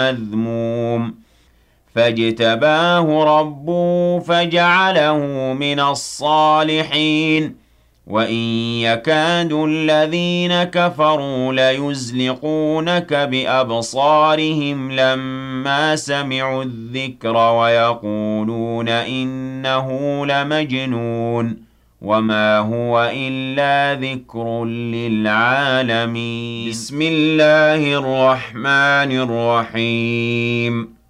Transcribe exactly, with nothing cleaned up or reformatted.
مذموم فاجتباه ربه فجعله من الصالحين وإن يكاد الذين كفروا ليزلقونك بأبصارهم لما سمعوا الذكر ويقولون إنه لمجنون وما هو إلا ذكر للعالمين بسم الله الرحمن الرحيم